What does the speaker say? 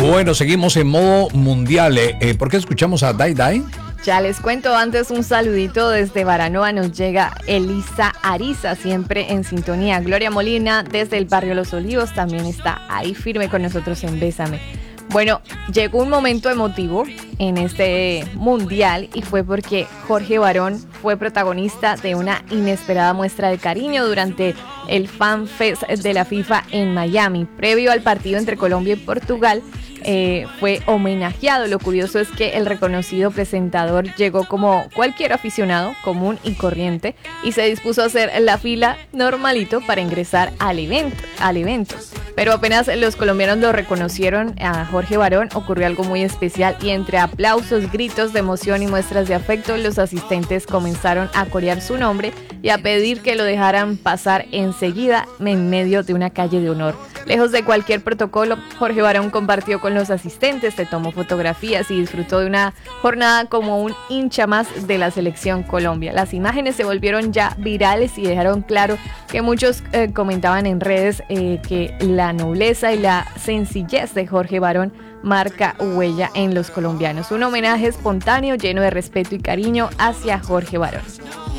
Bueno, seguimos en modo mundial. ¿Por qué escuchamos a Dai Dai? Ya les cuento, antes un saludito desde Baranoa nos llega Elisa Ariza, siempre en sintonía. Gloria Molina desde el barrio Los Olivos también está ahí firme con nosotros en Bésame. Bueno, llegó un momento emotivo en este mundial y fue porque Jorge Barón fue protagonista de una inesperada muestra de cariño durante el Fan Fest de la FIFA en Miami. Previo al partido entre Colombia y Portugal, fue homenajeado. Lo curioso es que el reconocido presentador llegó como cualquier aficionado común y corriente y se dispuso a hacer la fila normalito para ingresar al evento. Pero apenas los colombianos lo reconocieron a Jorge Barón, ocurrió algo muy especial y entre aplausos, gritos de emoción y muestras de afecto, los asistentes comenzaron a corear su nombre y a pedir que lo dejaran pasar enseguida en medio de una calle de honor. Lejos de cualquier protocolo, Jorge Barón compartió con los asistentes, se tomó fotografías y disfrutó de una jornada como un hincha más de la selección Colombia. Las imágenes se volvieron ya virales y dejaron claro que muchos comentaban en redes que la nobleza y la sencillez de Jorge Barón marca huella en los colombianos. Un homenaje espontáneo lleno de respeto y cariño hacia Jorge Barón.